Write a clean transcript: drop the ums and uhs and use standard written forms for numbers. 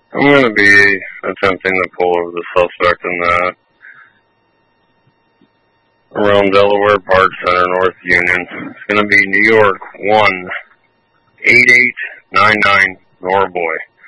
I'm going to be attempting to pull over the suspect in the around Delaware Park Center, North Union. It's going to be New York 18899 Norboy.